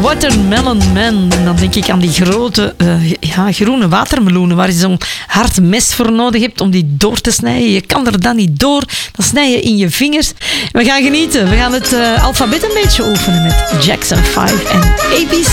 Watermelon Man. En dan denk ik aan die grote groene watermeloenen waar je zo'n hard mes voor nodig hebt om die door te snijden. Je kan er dan niet door. Dan snij je in je vingers. We gaan genieten. We gaan het alfabet een beetje oefenen met Jackson 5 en ABC.